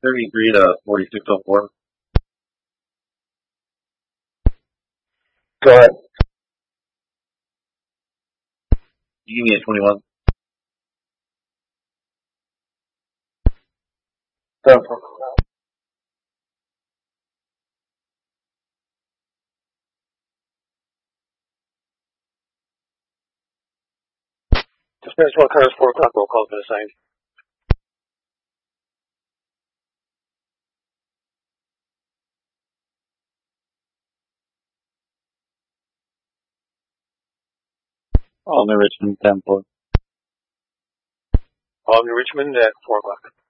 33 to 4604. Go ahead. You give me a 21. 7-4. Dispatch 1 cars, 4 o'clock, roll call has been assigned. All New Richmond 10-4. All New Richmond at 4 o'clock.